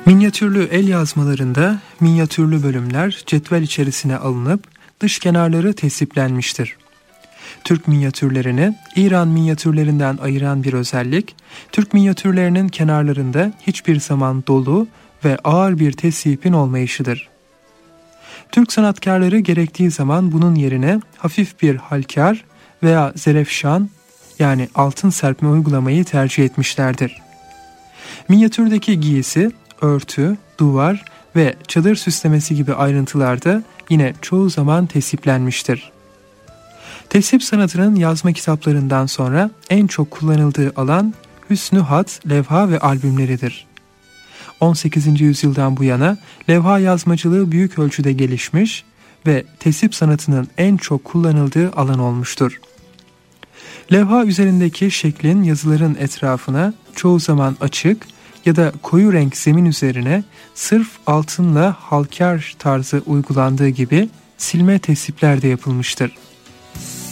Minyatürlü el yazmalarında minyatürlü bölümler cetvel içerisine alınıp dış kenarları tesiplenmiştir. Türk minyatürlerini İran minyatürlerinden ayıran bir özellik, Türk minyatürlerinin kenarlarında hiçbir zaman dolu ve ağır bir tesipin olmayışıdır. Türk sanatkarları gerektiği zaman bunun yerine hafif bir halkar veya zerefşan yani altın serpme uygulamayı tercih etmişlerdir. Minyatürdeki giysi, örtü, duvar ve çadır süslemesi gibi ayrıntılarda yine çoğu zaman tesiplenmiştir. Tesip sanatının yazma kitaplarından sonra en çok kullanıldığı alan hüsnü hat, levha ve albümleridir. 18. yüzyıldan bu yana levha yazmacılığı büyük ölçüde gelişmiş ve tesip sanatının en çok kullanıldığı alan olmuştur. Levha üzerindeki şeklin yazıların etrafına çoğu zaman açık ya da koyu renk zemin üzerine sırf altınla halkar tarzı uygulandığı gibi silme tesipler de yapılmıştır.